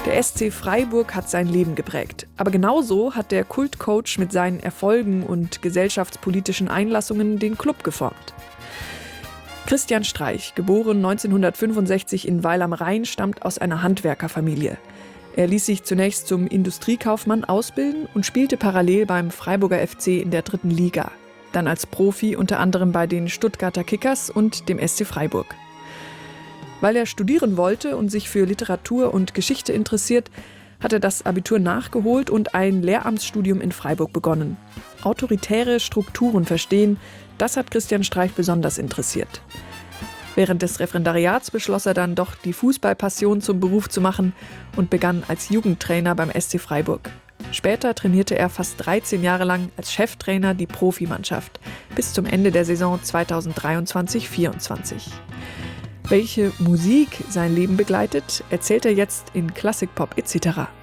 Der SC Freiburg hat sein Leben geprägt. Aber genauso hat der Kultcoach mit seinen Erfolgen und gesellschaftspolitischen Einlassungen den Club geformt. Christian Streich, geboren 1965 in Weil am Rhein, stammt aus einer Handwerkerfamilie. Er ließ sich zunächst zum Industriekaufmann ausbilden und spielte parallel beim Freiburger FC in der 3. Liga. Dann als Profi unter anderem bei den Stuttgarter Kickers und dem SC Freiburg. Weil er studieren wollte und sich für Literatur und Geschichte interessiert, hat er das Abitur nachgeholt und ein Lehramtsstudium in Freiburg begonnen. Autoritäre Strukturen verstehen, das hat Christian Streich besonders interessiert. Während des Referendariats beschloss er dann doch, die Fußballpassion zum Beruf zu machen und begann als Jugendtrainer beim SC Freiburg. Später trainierte er fast 13 Jahre lang als Cheftrainer die Profimannschaft, bis zum Ende der Saison 2023/24. Welche Musik sein Leben begleitet, erzählt er jetzt in Klassik Pop etc.